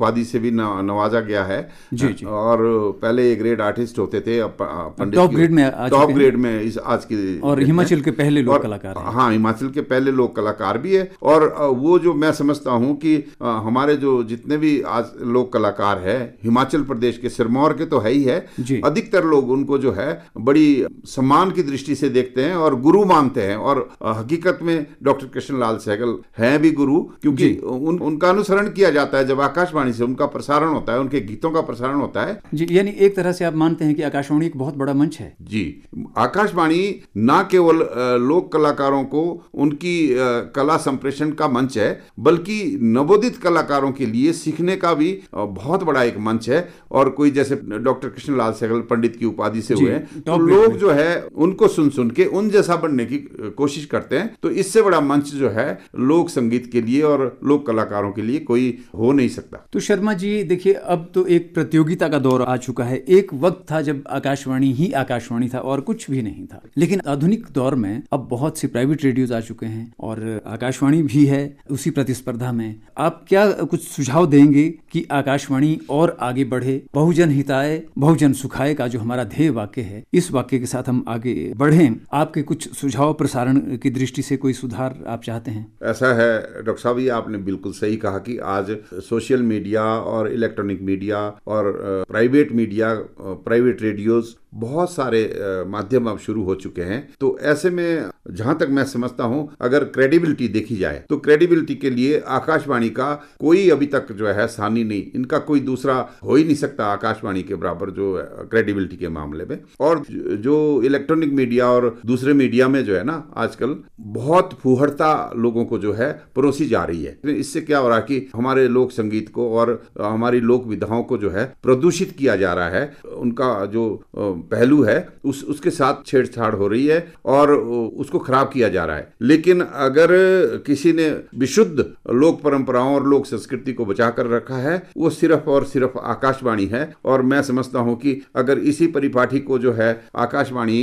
उपाधि से भी नवाजा गया है। जी जी। और पहले ये ग्रेड आर्टिस्ट होते थे, पंडित टॉप ग्रेड में टॉप ग्रेड में इस आज की, और हिमाचल के पहले लोक कलाकार हैं। हाँ, हिमाचल के पहले लोक कलाकार भी है। और वो जो मैं समझता हूँ कि हमारे जो जितने भी आज लोक कलाकार है हिमाचल प्रदेश के, सिरमौर के तो है ही है, अधिकतर लोग उनको जो है बड़ी सम्मान की दृष्टि से देखते हैं और गुरु मानते हैं। और हकीकत में डॉक्टर कृष्णलाल सहगल हैं भी गुरु, क्योंकि उनका अनुसरण किया जाता है। जब आकाशवाणी से उनका प्रसारण होता है, उनके गीतों का प्रसारण होता है जी, यानी एक तरह से आप मानते हैं कि आकाशवाणी एक बहुत बड़ा मंच है। जी, आकाशवाणी ना केवल लोक कलाकारों को उनकी कला संप्रेषण का मंच है, बल्कि नवोदित कलाकारों के लिए सीखने का भी बहुत बड़ा एक मंच है। और कोई जैसे डॉक्टर कृष्णलाल सहगल पंडित की उपाधि से हुए, तो लोग जो है उनको सुन सुन के उन जैसा बनने की कोशिश करते हैं। तो इससे बड़ा मंच जो है लोक संगीत के लिए और लोक कलाकारों के लिए कोई हो नहीं सकता। तो शर्मा जी देखिए, अब तो एक प्रतियोगिता का दौर आ चुका है। एक वक्त था जब आकाशवाणी ही आकाशवाणी था और कुछ भी नहीं था, लेकिन आधुनिक दौर में अब बहुत सी प्राइवेट रेडियोज आ चुके हैं और आकाशवाणी भी है उसी प्रतिस्पर्धा में। आप क्या कुछ सुझाव देंगे कि आकाशवाणी और आगे बढ़े, बहुजन हिताय बहुजन सुखाय का जो हमारा ध्येय वाक्य है, इस वाक्य के साथ हम आगे बढ़ें? आपके कुछ सुझाव प्रसारण की दृष्टि से कोई सुधार आप चाहते हैं? ऐसा है डॉक्टर साहब, ये आपने बिल्कुल सही कहा कि आज सोशल मीडिया और इलेक्ट्रॉनिक मीडिया और प्राइवेट मीडिया, प्राइवेट रेडियोज, बहुत सारे माध्यम अब शुरू हो चुके हैं। तो ऐसे में जहां तक मैं समझता हूं, अगर क्रेडिबिलिटी देखी जाए तो क्रेडिबिलिटी के लिए आकाशवाणी का कोई अभी तक जो है सानी नहीं, इनका कोई दूसरा हो ही नहीं सकता आकाशवाणी के बराबर जो क्रेडिबिलिटी के मामले में। और जो इलेक्ट्रॉनिक मीडिया और दूसरे मीडिया में जो है ना, आजकल बहुत फूहड़ता लोगों को जो है परोसी जा रही है। इससे क्या हो रहा है कि हमारे लोक संगीत को और हमारी लोक विधाओं को जो है प्रदूषित किया जा रहा है। उनका जो पहलू है उसके साथ छेड़छाड़ हो रही है और उसको खराब किया जा रहा है। लेकिन अगर किसी ने विशुद्ध लोक परंपराओं और लोक संस्कृति को बचा कर रखा है, वो सिर्फ और सिर्फ आकाशवाणी है। और मैं समझता हूं कि अगर इसी परिपाठी को जो है आकाशवाणी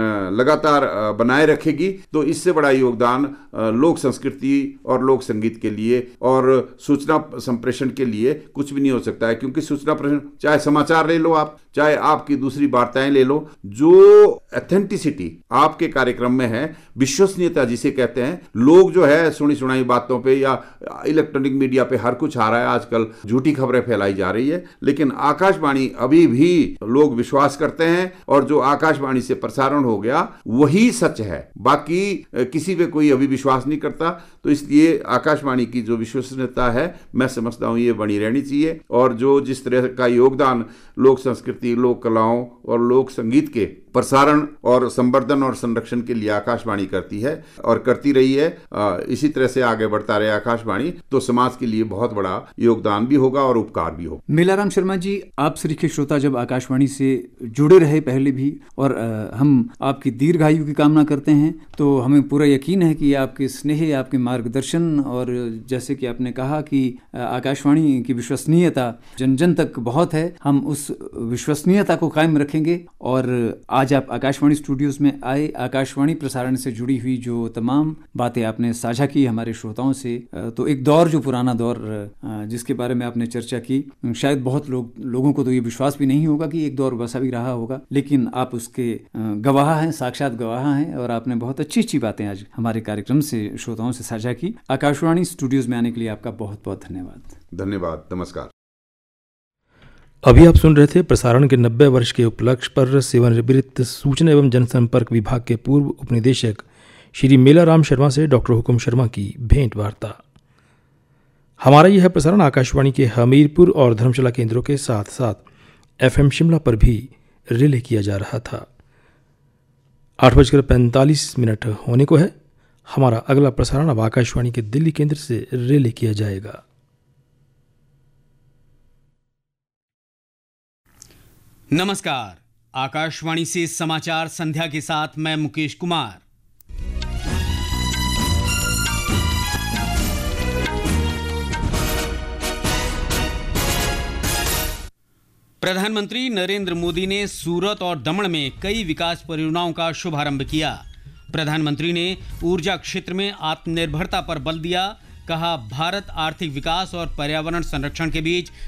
लगातार बनाए रखेगी, तो इससे बड़ा योगदान लोक संस्कृति और लोक संगीत के लिए और सूचना संप्रेषण के लिए कुछ भी नहीं हो सकता है। क्योंकि सूचना प्रेषण, चाहे समाचार ले लो आप, चाहे आपकी दूसरी वार्ताएं ले लो, जो ऑथेंटिसिटी आपके कार्यक्रम में है, विश्वसनीयता जिसे कहते हैं, लोग जो है सुनी सुनाई बातों पे या इलेक्ट्रॉनिक मीडिया पे हर कुछ आ रहा है, आजकल झूठी खबरें फैलाई जा रही है, लेकिन आकाशवाणी अभी भी लोग विश्वास करते हैं और जो आकाशवाणी से प्रसारण हो गया वही सच है, बाकी किसी पे कोई अभी विश्वास नहीं करता। तो इसलिए आकाशवाणी की जो विश्वसनीयता है, मैं समझता हूं ये बनी रहनी चाहिए। और जो जिस तरह का योगदान लोक संस्कृति, लोक कलाओं और लोक संगीत के प्रसारण और संवर्धन और संरक्षण के लिए आकाशवाणी करती है और करती रही है, इसी तरह से आगे बढ़ता रहे आकाशवाणी, तो समाज के लिए बहुत बड़ा योगदान भी होगा और उपकार भी होगा। मेलाराम शर्मा जी, आप सरीखे श्रोता जब आकाशवाणी से जुड़े रहे पहले भी, और हम आपकी दीर्घायु की कामना करते हैं, तो हमें पूरा यकीन है कि आपके स्नेह, आपके मार्गदर्शन और जैसे कि आपने कहा कि आकाशवाणी की विश्वसनीयता जन जन तक बहुत है, हम उस विश्वसनीयता को कायम रखेंगे। और आज आप आकाशवाणी स्टूडियोज में आए, आकाशवाणी प्रसारण से जुड़ी हुई जो तमाम बातें आपने साझा की हमारे श्रोताओं से, तो एक दौर, जो पुराना दौर जिसके बारे में आपने चर्चा की, शायद बहुत लोगों को तो ये विश्वास भी नहीं होगा कि एक दौर वैसा भी रहा होगा, लेकिन आप उसके गवाह हैं, साक्षात गवाह हैं। और आपने बहुत अच्छी अच्छी बातें आज हमारे कार्यक्रम से श्रोताओं से साझा की। आकाशवाणी स्टूडियोज में आने के लिए आपका बहुत बहुत धन्यवाद। धन्यवाद, नमस्कार। अभी आप सुन रहे थे प्रसारण के 90 वर्ष के उपलक्ष्य पर सेवानिवृत्त सूचना एवं जनसंपर्क विभाग के पूर्व उपनिदेशक श्री मेलाराम शर्मा से डॉक्टर हुकुम शर्मा की भेंट वार्ता। हमारा यह प्रसारण आकाशवाणी के हमीरपुर और धर्मशाला केंद्रों के साथ साथ FM शिमला पर भी रिले किया जा रहा था। 8:45 होने को है। हमारा अगला प्रसारण अब आकाशवाणी के दिल्ली केंद्र से रिले किया जाएगा। नमस्कार, आकाशवाणी से समाचार संध्या के साथ मैं मुकेश कुमार। प्रधानमंत्री नरेंद्र मोदी ने सूरत और दमन में कई विकास परियोजनाओं का शुभारंभ किया। प्रधानमंत्री ने ऊर्जा क्षेत्र में आत्मनिर्भरता पर बल दिया। कहा, भारत आर्थिक विकास और पर्यावरण संरक्षण के बीच